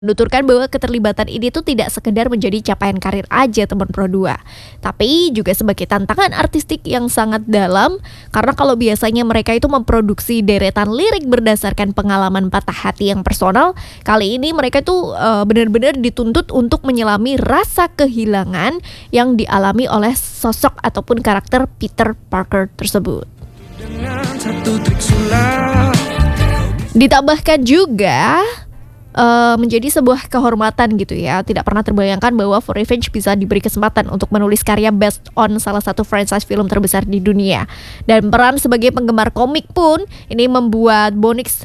Menuturkan bahwa keterlibatan ini tuh tidak sekedar menjadi capaian karir aja teman Pro 2, tapi juga sebagai tantangan artistik yang sangat dalam, karena kalau biasanya mereka itu memproduksi deretan lirik berdasarkan pengalaman patah hati yang personal, kali ini mereka tuh benar-benar dituntut untuk menyelami rasa kehilangan yang dialami oleh sosok ataupun karakter Peter Parker tersebut. Ditambahkan juga menjadi sebuah kehormatan gitu ya. Tidak pernah terbayangkan bahwa For Revenge bisa diberi kesempatan untuk menulis karya based on salah satu franchise film terbesar di dunia. Dan peran sebagai penggemar komik pun ini membuat Bonix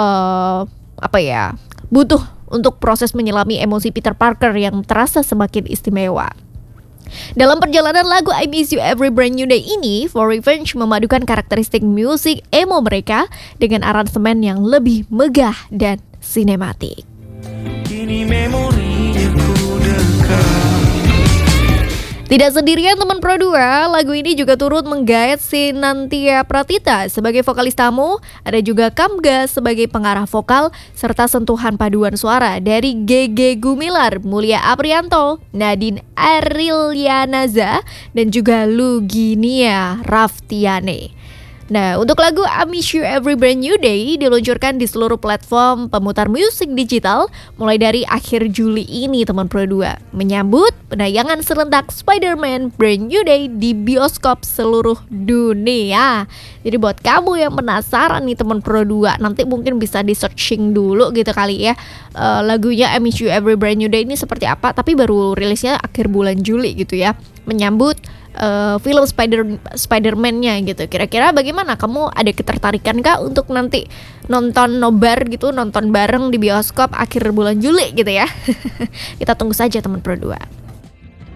butuh untuk proses menyelami emosi Peter Parker yang terasa semakin istimewa. Dalam perjalanan lagu I Miss You Every Brand New Day ini, For Revenge memadukan karakteristik musik emo mereka dengan aransemen yang lebih megah dan sinematik. Kini memori aku dekat. Tidak sendirian teman Pro 2, lagu ini juga turut menggait Sinantia Pratita sebagai vokalis tamu, ada juga Kamga sebagai pengarah vokal, serta sentuhan paduan suara dari GG Gumilar, Mulia Aprianto, Nadine Arilianaza, dan juga Luginia Raftiane. Nah, untuk lagu I Miss You Every Brand New Day diluncurkan di seluruh platform pemutar musik digital mulai dari akhir Juli ini teman Pro 2, menyambut penayangan serentak Spider-Man Brand New Day di bioskop seluruh dunia. Jadi buat kamu yang penasaran nih teman Pro 2, nanti mungkin bisa di searching dulu gitu kali ya, lagunya I Miss You Every Brand New Day ini seperti apa, tapi baru rilisnya akhir bulan Juli gitu ya, menyambut film Spider-Man-nya gitu. Kira-kira bagaimana? Kamu ada ketertarikan kah untuk nanti nonton nobar gitu, nonton bareng di bioskop akhir bulan Juli gitu ya? Kita tunggu saja teman Pro 2.